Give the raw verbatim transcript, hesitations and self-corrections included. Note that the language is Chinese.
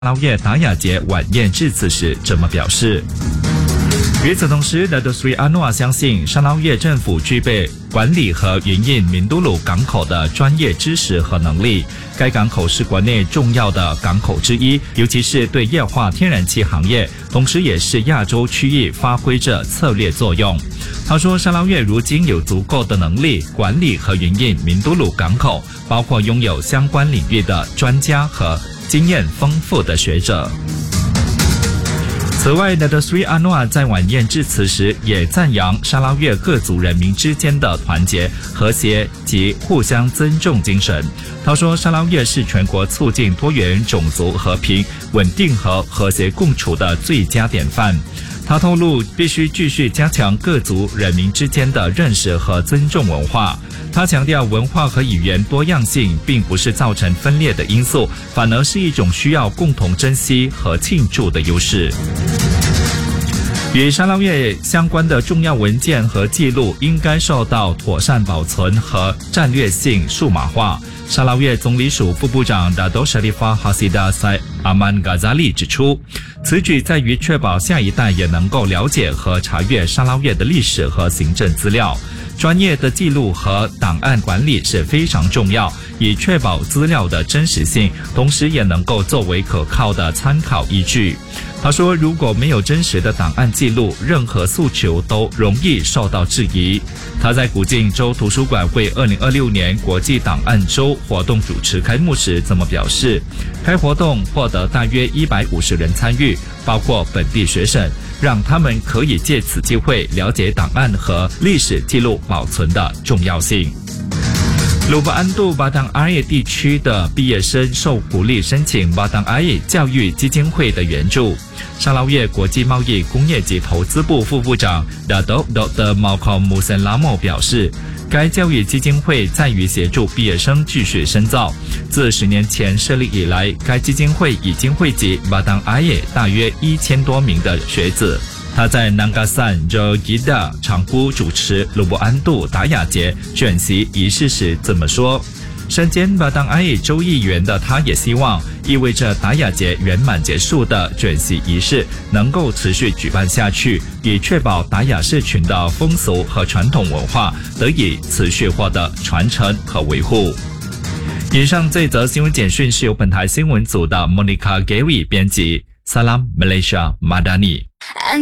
沙捞越达雅节晚宴致辞时这么表示。与此同时 Datuk Seri Anwar 相信沙捞越政府具备管理和营运明都鲁港口的专业知识和能力。该港口是国内重要的港口之一，尤其是对液化天然气行业，同时也是亚洲区域发挥着策略作用。他说，沙捞越如今有足够的能力管理和营运明都鲁港口，包括拥有相关领域的专家和经验丰富的学者。此外 Datuk Seri Anwar 在晚宴致辞时也赞扬沙捞越各族人民之间的团结、和谐及互相尊重精神。他说，沙捞越是全国促进多元种族和平、稳定和和谐共处的最佳典范。他透露，必须继续加强各族人民之间的认识和尊重文化。他强调，文化和语言多样性并不是造成分裂的因素，反而是一种需要共同珍惜和庆祝的优势。与沙捞越相关的重要文件和记录应该受到妥善保存和战略性数码化。沙捞越总理署副部长 Dato' Sharifah Hasidah Said Aman Ghazali 指出，此举在于确保下一代也能够了解和查阅沙捞越的历史和行政资料。专业的记录和档案管理是非常重要，以确保资料的真实性，同时也能够作为可靠的参考依据。他说，如果没有真实的档案记录，任何诉求都容易受到质疑。他在古晋州图书馆为二零二六年国际档案周活动主持开幕时这么表示，该活动获得大约一百五十人参与，包括本地学生，让他们可以借此机会了解档案和历史记录保存的重要性。鲁布安杜巴当阿耶地区的毕业生受鼓励申请巴当阿耶教育基金会的援助。沙捞越国际贸易工业及投资部副部长 Dato' Doktor Malcolm Musenlamo 表示，该教育基金会在于协助毕业生继续深造。自十年前设立以来，该基金会已经惠及巴当阿耶大约一千多名的学子。他在 Nangasan Jogida 场屋主持鲁布安杜达雅节卷席仪式时这么说。身兼巴当阿耶州议员的他也希望，意味着达雅节圆满结束的卷席仪式能够持续举办下去，以确保达雅社群的风俗和传统文化得以持续获得传承和维护。以上这则新闻简讯是由本台新闻组的 Monica Gary 编辑。Salam Malaysia Madani。